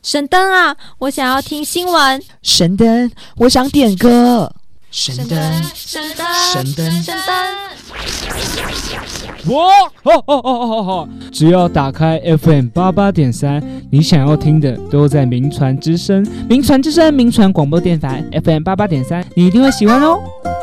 神灯啊，我想要听新闻。 神灯，我想点歌。 神灯，神灯，神灯，神灯。 只要打开 FM88.3，你想要听的都在名传之声。名传之声，名传广播电台 FM88.3，你一定会喜欢哦。